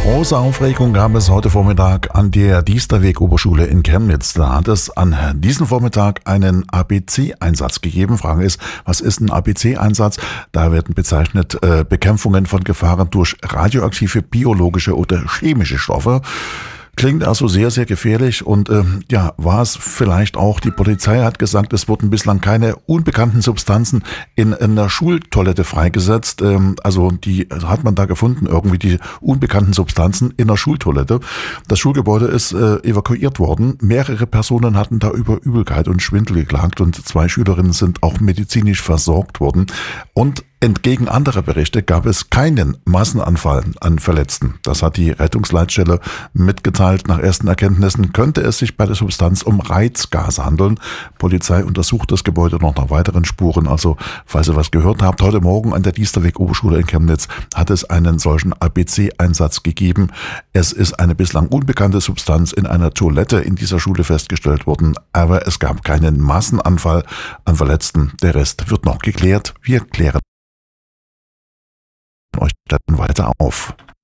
Große Aufregung gab es heute Vormittag an der Diesterweg-Oberschule in Chemnitz. Da hat es an diesem Vormittag einen ABC-Einsatz gegeben. Frage ist, was ist ein ABC-Einsatz? Da werden bezeichnet Bekämpfungen von Gefahren durch radioaktive, biologische oder chemische Stoffe. Klingt also sehr, sehr gefährlich und war es vielleicht auch. Die Polizei hat gesagt, es wurden bislang keine unbekannten Substanzen in einer Schultoilette freigesetzt. Also die hat man da gefunden, irgendwie die unbekannten Substanzen in der Schultoilette. Das Schulgebäude ist evakuiert worden. Mehrere Personen hatten da über Übelkeit und Schwindel geklagt und 2 Schülerinnen sind auch medizinisch versorgt worden. Und entgegen anderer Berichte gab es keinen Massenanfall an Verletzten. Das hat die Rettungsleitstelle mitgeteilt. Nach ersten Erkenntnissen könnte es sich bei der Substanz um Reizgas handeln. Polizei untersucht das Gebäude noch nach weiteren Spuren. Also, falls ihr was gehört habt, heute Morgen an der Diesterweg-Oberschule in Chemnitz hat es einen solchen ABC-Einsatz gegeben. Es ist eine bislang unbekannte Substanz in einer Toilette in dieser Schule festgestellt worden. Aber es gab keinen Massenanfall an Verletzten. Der Rest wird noch geklärt. Wir klären euch dann weiter auf.